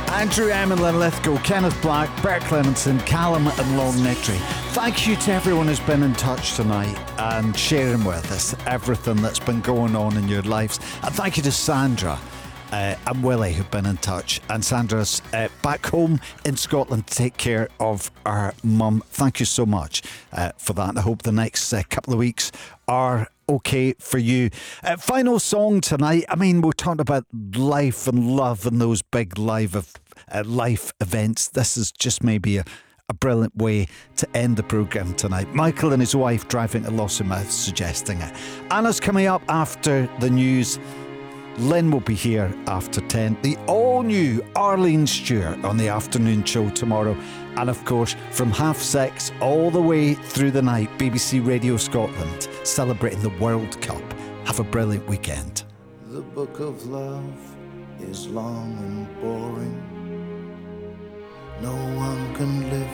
Andrew M. and Linlithgow, Kenneth Black, Bert Clemenson, Callum and Long Nickery. Thank you to everyone who's been in touch tonight and sharing with us everything that's been going on in your lives. And thank you to Sandra and Willie who've been in touch. And Sandra's back home in Scotland to take care of our mum. Thank you so much for that. I hope the next couple of weeks are okay for you. Final song tonight. I mean, we're talking about life and love and those big life events. This is just maybe a brilliant way to end the programme tonight. Michael and his wife driving to Lossiemouth suggesting it. Anna's coming up after the news. Lynn will be here after 10. The all-new Arlene Stewart on the afternoon show tomorrow. And of course, from 6:30 all the way through the night, BBC Radio Scotland celebrating the World Cup. Have a brilliant weekend. The book of love is long and boring. No one can live